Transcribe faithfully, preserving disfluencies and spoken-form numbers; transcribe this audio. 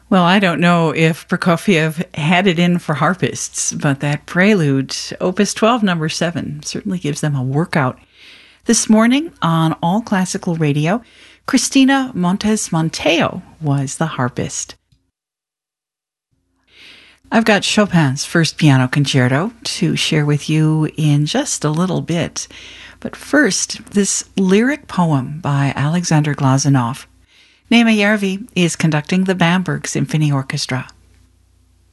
Well, I don't know if Prokofiev had it in for harpists, but that prelude, Opus twelve, number seven, certainly gives them a workout. This morning on All Classical Radio, Cristina Montes Monteo was the harpist. I've got Chopin's First Piano Concerto to share with you in just a little bit. But first, this lyric poem by Alexander Glazunov. Nema Järvi is conducting the Bamberg Symphony Orchestra.